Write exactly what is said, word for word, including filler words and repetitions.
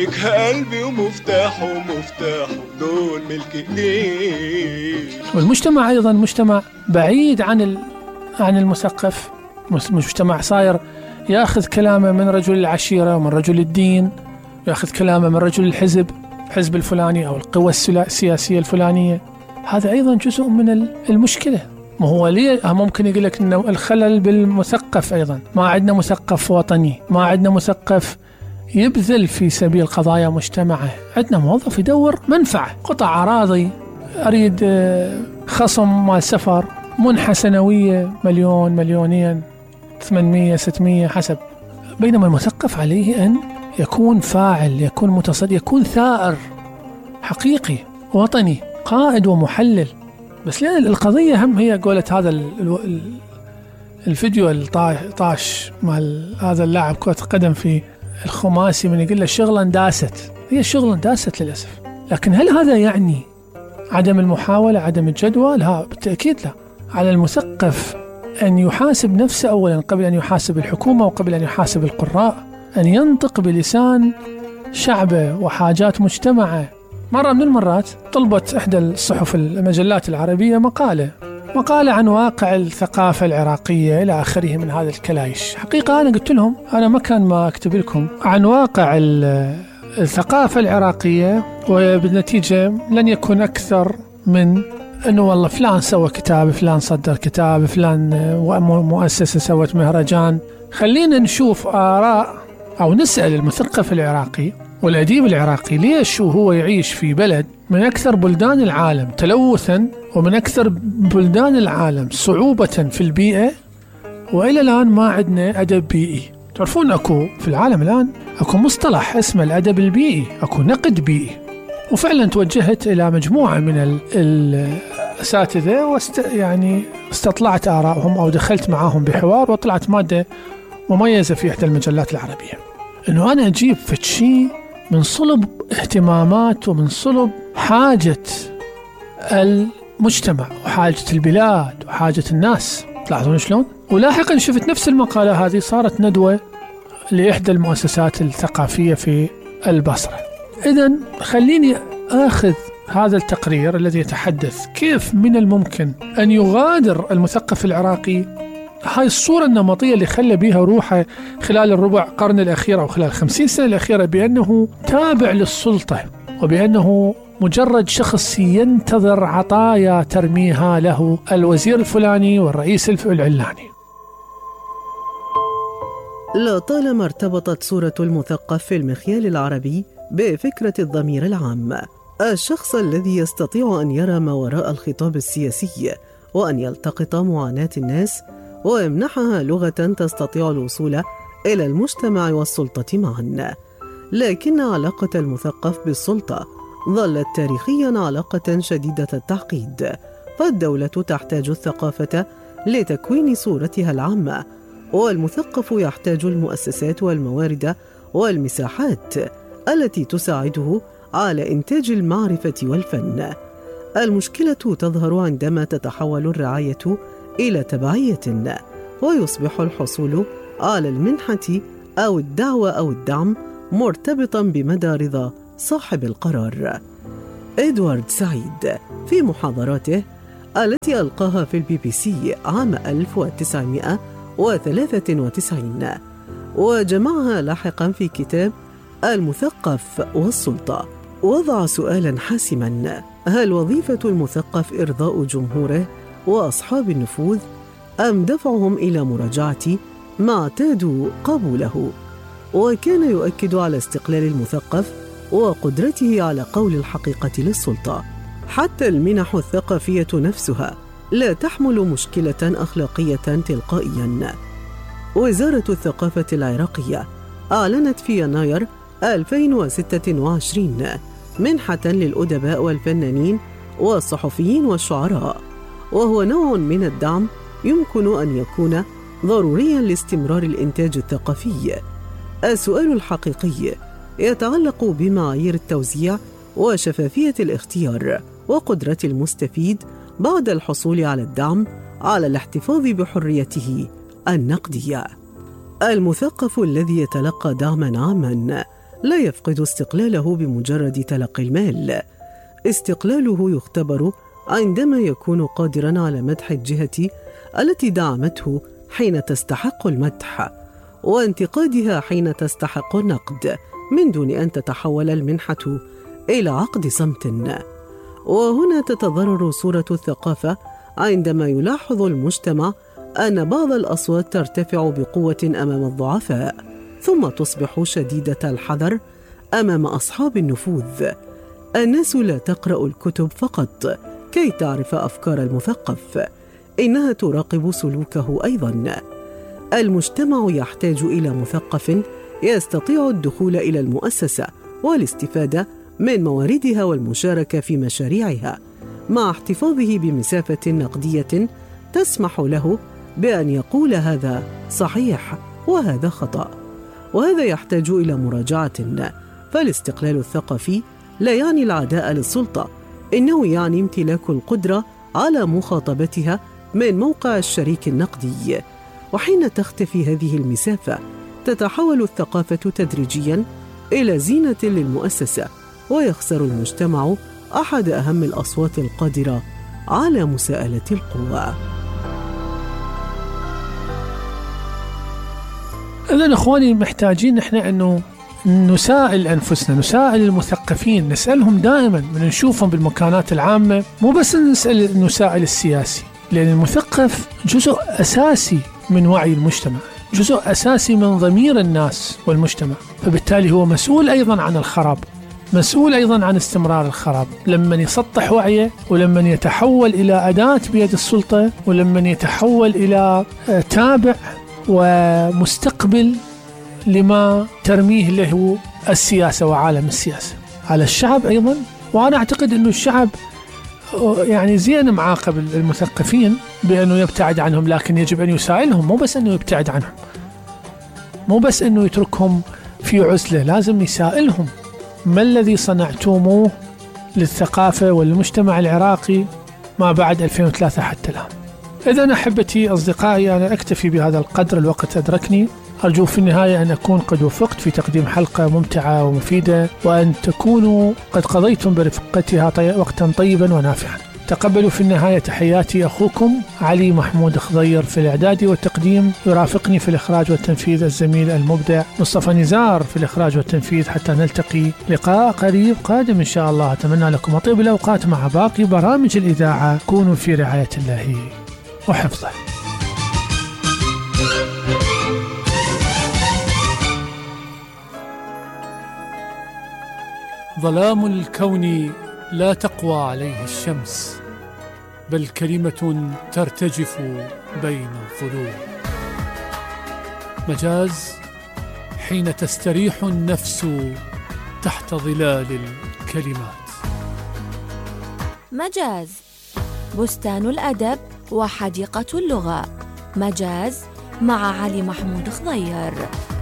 قلبي ومفتاحه ومفتاحه دول ملك ايديك. والمجتمع أيضا مجتمع بعيد عن ال... عن المثقف، مجتمع صاير يأخذ كلامه من رجل العشيرة ومن رجل الدين، يأخذ كلامه من رجل الحزب الحزب الفلاني أو القوى السياسية الفلانية. هذا أيضا جزء من المشكلة. ما هو ليه ممكن يقول لك إنه الخلل بالمثقف أيضا، ما عندنا مثقف وطني، ما عندنا مثقف يبذل في سبيل قضايا مجتمعه. عندنا موظف يدور منفعة، قطع أراضي، أريد خصم مال سفر، منحة سنوية مليون مليونين ثمانمية ستمية حسب. بينما المثقف عليه أن يكون فاعل، يكون متصدي، يكون ثائر حقيقي وطني، قائد ومحلل. بس لأن القضية هم هي قولت هذا الفيديو الطاش مال هذا اللاعب كرة قدم في الخماسي، من يقول له شغلا داست، هي شغلا داست للأسف. لكن هل هذا يعني عدم المحاولة، عدم الجدوى؟ لا، بالتأكيد لا. على المثقف أن يحاسب نفسه أولا قبل أن يحاسب الحكومة وقبل أن يحاسب القراء، أن ينطق بلسان شعبه وحاجات مجتمعه. مرة من المرات طلبت إحدى الصحف المجلات العربية مقالة مقالة عن واقع الثقافة العراقية إلى آخره من هذا الكلايش. حقيقة أنا قلت لهم أنا مكان ما أكتب لكم عن واقع الثقافة العراقية، وبالنتيجة لن يكون أكثر من أنه والله فلان سوى كتاب، فلان صدر كتاب، فلان مؤسسة سوت مهرجان. خلينا نشوف آراء أو نسأل المثقف العراقي والأديب العراقي ليش هو يعيش في بلد من أكثر بلدان العالم تلوثا ومن أكثر بلدان العالم صعوبة في البيئة، وإلى الآن ما عندنا أدب بيئي. تعرفون أكو في العالم الآن أكو مصطلح اسمه الأدب البيئي، أكو نقد بيئي. وفعلا توجهت إلى مجموعة من الأساتذة واست يعني استطلعت آرائهم أو دخلت معاهم بحوار، وطلعت مادة مميزة في إحدى المجلات العربية، إنه أنا أجيب فتشي من صلب اهتمامات ومن صلب حاجة المجتمع وحاجة البلاد وحاجة الناس. تلاحظون شلون؟ ولاحقا شفت نفس المقالة هذه صارت ندوة لإحدى المؤسسات الثقافية في البصرة. إذن خليني آخذ هذا التقرير الذي يتحدث كيف من الممكن أن يغادر المثقف العراقي هاي الصورة النمطية اللي خلى بيها روحه خلال الربع قرن الأخير أو خلال خمسين سنة الأخيرة، بأنه تابع للسلطة وبأنه مجرد شخص ينتظر عطايا ترميها له الوزير الفلاني والرئيس العلاني. لطالما ارتبطت صورة المثقف في المخيال العربي بفكرة الضمير العام، الشخص الذي يستطيع أن يرى ما وراء الخطاب السياسي وأن يلتقط معاناة الناس ويمنحها لغة تستطيع الوصول إلى المجتمع والسلطة معا. لكن علاقة المثقف بالسلطة ظلت تاريخيا علاقة شديدة التعقيد، فالدولة تحتاج الثقافة لتكوين صورتها العامة، والمثقف يحتاج المؤسسات والموارد والمساحات التي تساعده على إنتاج المعرفة والفن. المشكلة تظهر عندما تتحول الرعاية إلى تبعية، ويصبح الحصول على المنحة أو الدعوة أو الدعم مرتبطا بمدى رضا صاحب القرار. إدوارد سعيد في محاضراته التي ألقاها في البي بي سي عام ألف وتسعمائة وثلاثة وتسعين وجمعها لاحقا في كتاب المثقف والسلطة، وضع سؤالا حاسما: هل وظيفة المثقف إرضاء جمهوره وأصحاب النفوذ، أم دفعهم إلى مراجعة ما اعتادوا قبوله؟ وكان يؤكد على استقلال المثقف وقدرته على قول الحقيقة للسلطة. حتى المنح الثقافية نفسها لا تحمل مشكلة أخلاقية تلقائيا. وزارة الثقافة العراقية أعلنت في يناير ألفين وستة وعشرين منحة للأدباء والفنانين والصحفيين والشعراء، وهو نوع من الدعم يمكن أن يكون ضروريا لاستمرار الإنتاج الثقافي. السؤال الحقيقي يتعلق بمعايير التوزيع وشفافية الاختيار وقدرة المستفيد بعد الحصول على الدعم على الاحتفاظ بحريته النقدية. المثقف الذي يتلقى دعما عاما لا يفقد استقلاله بمجرد تلقي المال. استقلاله يختبر عندما يكون قادراً على مدح الجهة التي دعمته حين تستحق المدح، وانتقادها حين تستحق النقد، من دون أن تتحول المنحة إلى عقد صمت. وهنا تتضرر صورة الثقافة عندما يلاحظ المجتمع أن بعض الأصوات ترتفع بقوة أمام الضعفاء، ثم تصبح شديدة الحذر أمام أصحاب النفوذ. الناس لا تقرأ الكتب فقط كي تعرف أفكار المثقف، إنها تراقب سلوكه أيضاً. المجتمع يحتاج إلى مثقف يستطيع الدخول إلى المؤسسة والاستفادة من مواردها والمشاركة في مشاريعها، مع احتفاظه بمسافة نقدية تسمح له بأن يقول هذا صحيح وهذا خطأ. وهذا يحتاج إلى مراجعة، فالاستقلال الثقافي لا يعني العداء للسلطة، إنه يعني امتلاك القدرة على مخاطبتها من موقع الشريك النقدي. وحين تختفي هذه المسافة تتحول الثقافة تدريجياً إلى زينة للمؤسسة، ويخسر المجتمع أحد أهم الأصوات القادرة على مساءلة القوى. إذن أخواني محتاجين نحن أنه نسائل أنفسنا، نسائل المثقفين، نسألهم دائما من نشوفهم بالمكانات العامة، مو بس نسأل نسائل السياسي، لأن المثقف جزء أساسي من وعي المجتمع، جزء أساسي من ضمير الناس والمجتمع، فبالتالي هو مسؤول أيضا عن الخراب، مسؤول أيضا عن استمرار الخراب، لما يسطح وعيه ولما يتحول إلى أداة بيد السلطة، ولما يتحول إلى تابع ومستقبل لما ترميه له السياسة وعالم السياسة على الشعب أيضا. وأنا أعتقد أنه الشعب يعني زين معاقب المثقفين بأنه يبتعد عنهم، لكن يجب أن يسائلهم، مو بس أنه يبتعد عنهم، مو بس أنه يتركهم في عزلة، لازم يسائلهم ما الذي صنعتموه للثقافة والمجتمع العراقي ما بعد ألفين وثلاثة حتى الآن. إذن أحبتي أصدقائي، أنا أكتفي بهذا القدر، الوقت أدركني. أرجو في النهاية أن أكون قد وفقت في تقديم حلقة ممتعة ومفيدة، وأن تكونوا قد قضيتم برفقتها طي... وقتا طيبا ونافعا. تقبلوا في النهاية تحياتي أخوكم علي محمود خضير في الإعداد والتقديم، يرافقني في الإخراج والتنفيذ الزميل المبدع مصطفى نزار في الإخراج والتنفيذ، حتى نلتقي لقاء قريب قادم إن شاء الله. أتمنى لكم طيب الأوقات مع باقي برامج الإذاعة. كونوا في رعاية الله وحفظه. ظلام الكون لا تقوى عليه الشمس، بل كلمة ترتجف بين الظلوم. مجاز حين تستريح النفس تحت ظلال الكلمات. مجاز بستان الأدب وحديقة اللغة. مجاز مع علي محمود خضير.